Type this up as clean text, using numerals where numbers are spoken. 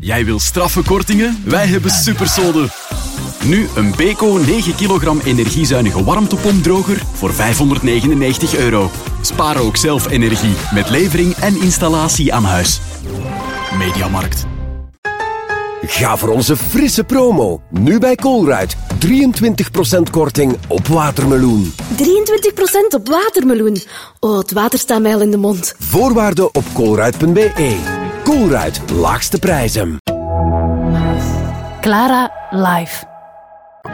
Jij wil straffe kortingen? Wij hebben Supersolden. Nu een Beko 9 kilogram energiezuinige warmtepompdroger voor €599. Spaar ook zelf energie met levering en installatie aan huis. Mediamarkt. Ga voor onze frisse promo. Nu bij Colruyt. 23% korting op watermeloen. 23% op watermeloen. Oh, het water staat mij al in de mond. Voorwaarden op colruyt.be. Colruyt, laagste prijzen. Clara live.